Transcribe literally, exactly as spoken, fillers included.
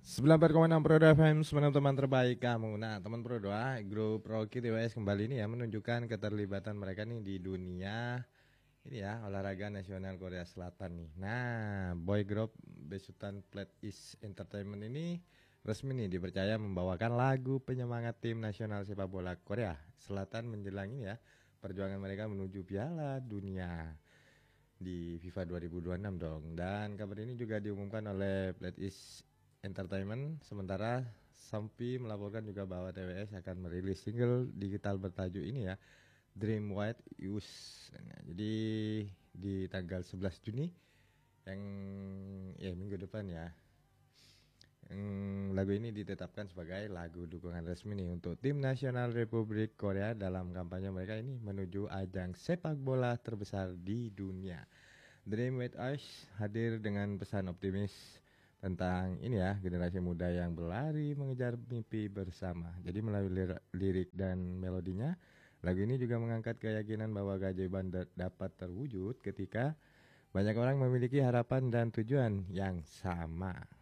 sembilan puluh empat koma enam Prodo F M, sembilan teman terbaik kamu. Nah, teman Prodo, ah, grup Rocky T W S kembali nih ya menunjukkan keterlibatan mereka nih di dunia ini ya olahraga nasional Korea Selatan nih. Nah, boy group besutan Plat East Entertainment ini resmi nih dipercaya membawakan lagu penyemangat tim nasional sepak bola Korea Selatan menjelang ini ya perjuangan mereka menuju Piala Dunia di FIFA dua ribu dua puluh enam dong. Dan kabar ini juga diumumkan oleh Plat East Entertainment. Sementara Sampi melaporkan juga bahwa T W S akan merilis single digital bertajuk ini ya, Dream White Use. Nah, jadi di tanggal sebelas Juni yang ya minggu depan ya. Hmm, lagu ini ditetapkan sebagai lagu dukungan resmi nih untuk tim nasional Republik Korea dalam kampanye mereka ini menuju ajang sepak bola terbesar di dunia. Dream with Us hadir dengan pesan optimis tentang ini ya generasi muda yang berlari mengejar mimpi bersama. Jadi melalui lir- lirik dan melodinya, lagu ini juga mengangkat keyakinan bahwa keajaiban da- dapat terwujud ketika banyak orang memiliki harapan dan tujuan yang sama.